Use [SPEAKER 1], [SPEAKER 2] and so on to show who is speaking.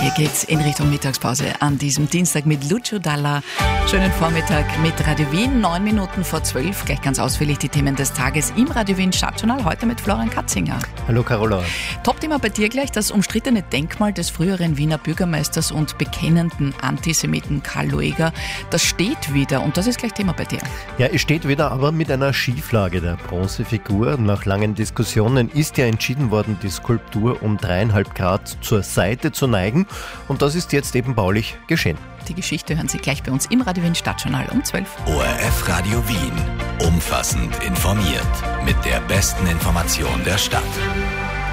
[SPEAKER 1] Hier geht's in Richtung Mittagspause an diesem Dienstag mit Lucio Dalla. Schönen Vormittag mit Radio Wien, 9 Minuten vor 12. Gleich ganz ausführlich die Themen des Tages im Radio Wien Stadtjournal. Heute mit Florian Katzinger.
[SPEAKER 2] Hallo Carola.
[SPEAKER 1] Top-Thema bei dir gleich, das umstrittene Denkmal des früheren Wiener Bürgermeisters und bekennenden Antisemiten Karl Lueger. Das steht wieder und das ist gleich Thema bei dir.
[SPEAKER 2] Ja, es steht wieder, aber mit einer Schieflage. Der Bronzefigur, nach langen Diskussionen, ist ja entschieden worden, die Skulptur um 3,5 Grad zur Seite zu neigen. Und das ist jetzt eben baulich geschehen.
[SPEAKER 1] Die Geschichte hören Sie gleich bei uns im Radio Wien Stadtjournal um 12.
[SPEAKER 3] ORF Radio Wien. Umfassend informiert. Mit der besten Information der Stadt.